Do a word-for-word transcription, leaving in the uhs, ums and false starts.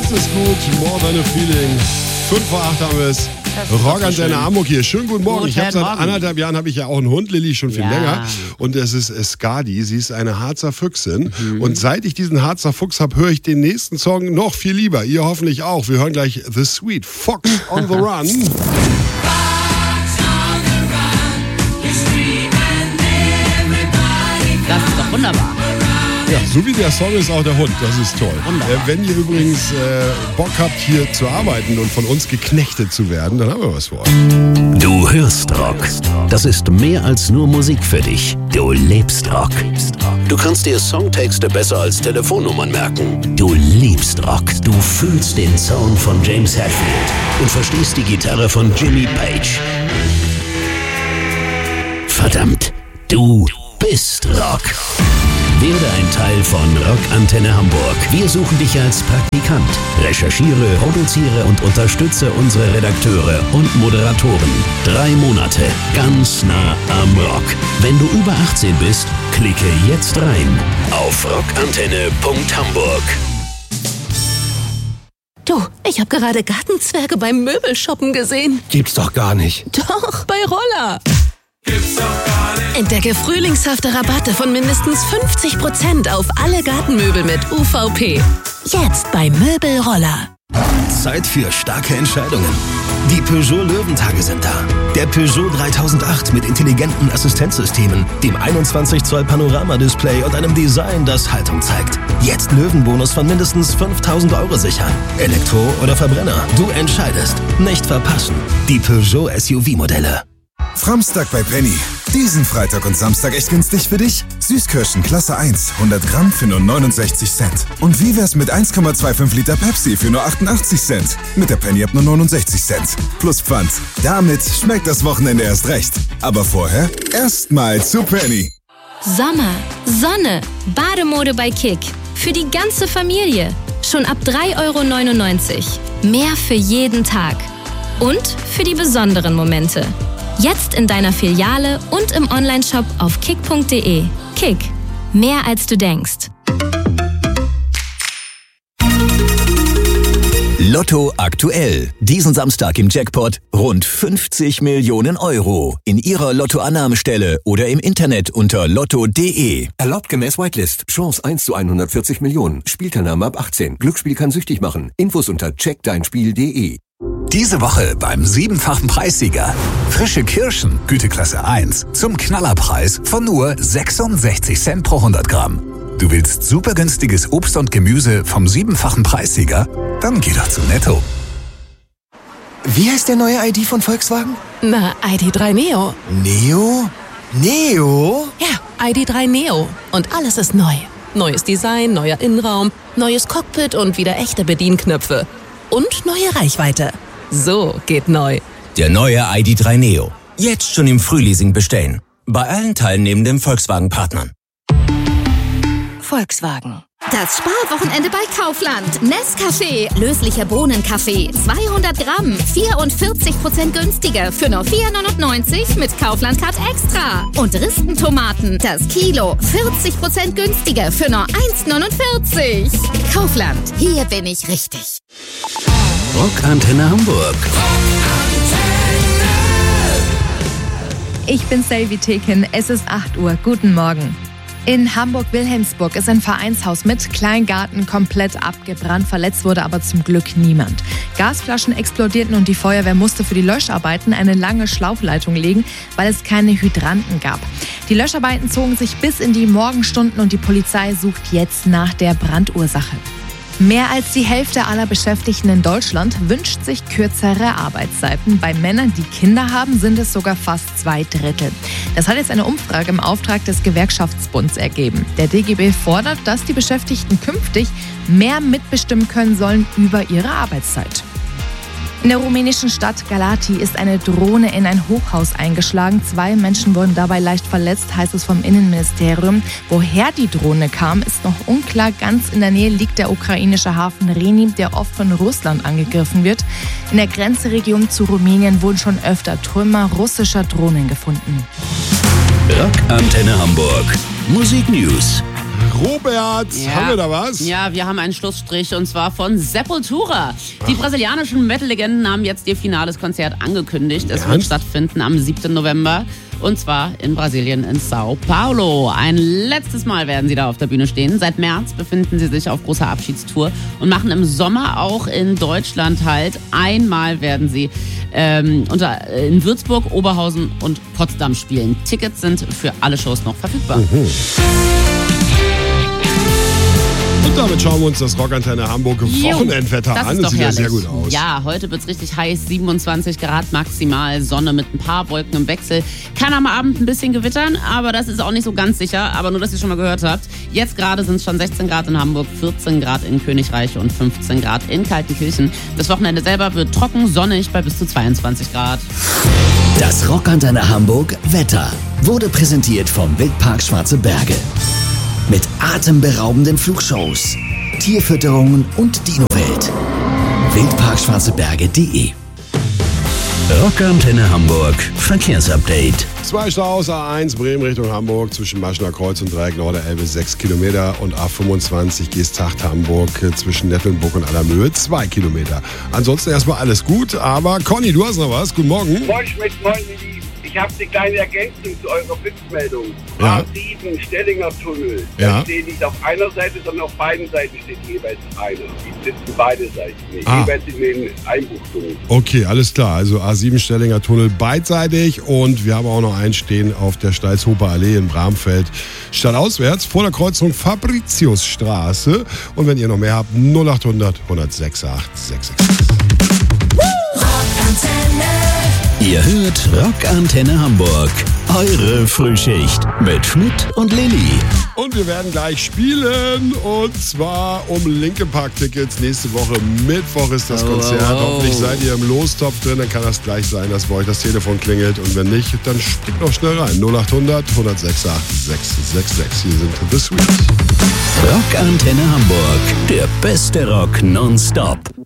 Jetzt ist gut, More Than a Feeling. Fünf vor acht haben wir es. Rockantenne Hamburg hier. Schönen guten Morgen. Guten ich habe seit Morgen. anderthalb Jahren habe ich ja auch einen Hund, Lilly schon viel Ja. länger. Und es ist Skadi. Sie ist eine Harzer Füchsin. Mhm. Und seit ich diesen Harzer Fuchs habe, höre ich den nächsten Song noch viel lieber. Ihr hoffentlich auch. Wir hören gleich The Sweet Fox on the Run. Das ist doch wunderbar. Ja, so wie der Song ist auch der Hund, das ist toll. Äh, wenn ihr übrigens äh, Bock habt, hier zu arbeiten und von uns geknechtet zu werden, dann haben wir was vor. Du hörst Rock. Das ist mehr als nur Musik für dich. Du lebst Rock. Du kannst dir Songtexte besser als Telefonnummern merken. Du liebst Rock. Du fühlst den Sound von James Hetfield und verstehst die Gitarre von Jimmy Page. Verdammt, du bist Rock. Werde ein Teil von Rockantenne Hamburg. Wir suchen dich als Praktikant. Recherchiere, produziere und unterstütze unsere Redakteure und Moderatoren. Drei Monate, ganz nah am Rock. Wenn du über achtzehn bist, klicke jetzt rein auf rockantenne punkt hamburg. Du, ich habe gerade Gartenzwerge beim Möbelshoppen gesehen. Gibt's doch gar nicht. Doch, bei Roller. Gibt's doch gar nicht. Entdecke frühlingshafte Rabatte von mindestens fünfzig Prozent auf alle Gartenmöbel mit U V P. Jetzt bei Möbelroller. Zeit für starke Entscheidungen. Die Peugeot Löwentage sind da. Der Peugeot dreitausendacht mit intelligenten Assistenzsystemen, dem einundzwanzig Zoll Panoramadisplay und einem Design, das Haltung zeigt. Jetzt Löwenbonus von mindestens fünftausend Euro sichern. Elektro oder Verbrenner, du entscheidest. Nicht verpassen. Die Peugeot S U V-Modelle. Framstag bei Penny. Diesen Freitag und Samstag echt günstig für dich? Süßkirschen Klasse eins, hundert Gramm für nur neunundsechzig Cent. Und wie wär's mit eins Komma fünfundzwanzig Liter Pepsi für nur achtundachtzig Cent? Mit der Penny ab nur neunundsechzig Cent. Plus Pfand. Damit schmeckt das Wochenende erst recht. Aber vorher erstmal zu Penny. Sommer, Sonne, Bademode bei Kick. Für die ganze Familie. Schon ab drei Euro neunundneunzig. Mehr für jeden Tag. Und für die besonderen Momente. Jetzt in deiner Filiale und im Onlineshop auf kick punkt de. Kick. Mehr als du denkst. Lotto aktuell. Diesen Samstag im Jackpot rund fünfzig Millionen Euro. In Ihrer Lottoannahmestelle oder im Internet unter lotto punkt de. Erlaubt gemäß Whitelist. Chance eins zu hundertvierzig Millionen. Spielteilnahme ab achtzehn. Glücksspiel kann süchtig machen. Infos unter check dein spiel punkt de. Diese Woche beim siebenfachen Preissieger. Frische Kirschen, Güteklasse eins, zum Knallerpreis von nur sechsundsechzig Cent pro hundert Gramm. Du willst super günstiges Obst und Gemüse vom siebenfachen Preissieger? Dann geh doch zu Netto. Wie heißt der neue I D von Volkswagen? Na, I D drei Neo. Neo? Neo? Ja, I D drei Neo. Und alles ist neu. Neues Design, neuer Innenraum, neues Cockpit und wieder echte Bedienknöpfe. Und neue Reichweite. So geht neu. Der neue I D drei Neo. Jetzt schon im Frühleasing bestellen. Bei allen teilnehmenden Volkswagen-Partnern. Volkswagen. Das Sparwochenende bei Kaufland. Nescafé, löslicher Bohnenkaffee, zweihundert Gramm, vierundvierzig Prozent günstiger für nur vier neunundneunzig mit Kaufland Card Extra. Und Ristentomaten, das Kilo, vierzig Prozent günstiger für nur eins neunundvierzig. Kaufland, hier bin ich richtig. Rockantenne Hamburg. Ich bin Selvi Tekin, es ist acht Uhr. Guten Morgen. In Hamburg-Wilhelmsburg ist ein Vereinshaus mit Kleingarten komplett abgebrannt. Verletzt wurde aber zum Glück niemand. Gasflaschen explodierten und die Feuerwehr musste für die Löscharbeiten eine lange Schlauchleitung legen, weil es keine Hydranten gab. Die Löscharbeiten zogen sich bis in die Morgenstunden und die Polizei sucht jetzt nach der Brandursache. Mehr als die Hälfte aller Beschäftigten in Deutschland wünscht sich kürzere Arbeitszeiten. Bei Männern, die Kinder haben, sind es sogar fast zwei Drittel. Das hat jetzt eine Umfrage im Auftrag des Gewerkschaftsbunds ergeben. Der D G B fordert, dass die Beschäftigten künftig mehr mitbestimmen können sollen über ihre Arbeitszeit. In der rumänischen Stadt Galati ist eine Drohne in ein Hochhaus eingeschlagen. Zwei Menschen wurden dabei leicht verletzt, heißt es vom Innenministerium. Woher die Drohne kam, ist noch unklar. Ganz in der Nähe liegt der ukrainische Hafen Reni, der oft von Russland angegriffen wird. In der Grenzregion zu Rumänien wurden schon öfter Trümmer russischer Drohnen gefunden. Rockantenne Hamburg. Musik News. Robert, Ja. haben wir da was? Ja, wir haben einen Schlussstrich und zwar von Sepultura. Die brasilianischen Metal-Legenden haben jetzt ihr finales Konzert angekündigt. Es wird stattfinden am siebten November. Und zwar in Brasilien, in Sao Paulo. Ein letztes Mal werden sie da auf der Bühne stehen. Seit März befinden sie sich auf großer Abschiedstour und machen im Sommer auch in Deutschland halt. Einmal werden sie ähm, unter, in Würzburg, Oberhausen und Potsdam spielen. Tickets sind für alle Shows noch verfügbar. Mhm. Und damit schauen wir uns das Rockantenne Hamburg Wochenendwetter das an. Ist Das doch sieht ja herrlich. sehr gut aus. Ja, heute wird es richtig heiß, siebenundzwanzig Grad maximal, Sonne mit ein paar Wolken im Wechsel. Kann am Abend ein bisschen gewittern, aber das ist auch nicht so ganz sicher. Aber nur, dass ihr schon mal gehört habt. Jetzt gerade sind es schon sechzehn Grad in Hamburg, vierzehn Grad in Königreich und fünfzehn Grad in Kaltenkirchen. Das Wochenende selber wird trocken, sonnig bei bis zu zweiundzwanzig Grad. Das Rockantenne Hamburg Wetter wurde präsentiert vom Wildpark Schwarze Berge. Mit atemberaubenden Flugshows, Tierfütterungen und Dino-Welt. wildpark schwarze berge punkt de Rockantenne Hamburg Verkehrsupdate. Zwei Staus, A eins Bremen Richtung Hamburg zwischen Maschener Kreuz und Dreieck Nord Elbe sechs Kilometer und A fünfundzwanzig Geesthacht Hamburg zwischen Nettelnburg und Allermöhe zwei Kilometer. Ansonsten erstmal alles gut, aber Conny, du hast noch was. Guten Morgen. Moin Schmidt, moin Lili. Ich habe eine kleine Ergänzung zu eurer Blitzmeldung. Ja. A sieben Stellinger Tunnel. Ja. Da steht nicht auf einer Seite, sondern auf beiden Seiten steht jeweils einer. Die sitzen beide Seiten. Nee, Ah. jeweils in den Einbuchtungen. Okay, alles klar. Also A sieben Stellinger Tunnel beidseitig und wir haben auch noch einen stehen auf der Steilshofer Allee in Bramfeld. Stadtauswärts vor der Kreuzung Fabritiusstraße. Und wenn ihr noch mehr habt, null acht hundert, hundertsechs acht sechs sechs. Ihr hört Rockantenne Hamburg. Eure Frühschicht mit Schmidt und Lilly. Und wir werden gleich spielen und zwar um Linkin Park Tickets. Nächste Woche Mittwoch ist das Oh, Konzert. oh, oh. Hoffentlich seid ihr im Lostopf drin, dann kann das gleich sein, dass bei euch das Telefon klingelt. Und wenn nicht, dann springt noch schnell rein. null acht hundert, hundertsechs acht sechs sechs sechs. Hier sind The Sweet. Rockantenne Hamburg. Der beste Rock nonstop.